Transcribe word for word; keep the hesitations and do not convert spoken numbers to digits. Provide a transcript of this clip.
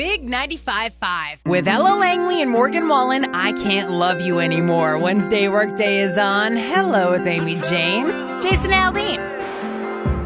Big ninety-five point five. With Ella Langley and Morgan Wallen, I Can't Love You Anymore. Wednesday Workday is on. Hello, it's Amy James. Jason Aldean.